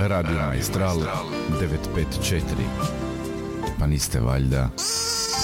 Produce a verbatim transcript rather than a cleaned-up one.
Radio Maestral devet pet četiri. Pa niste valjda...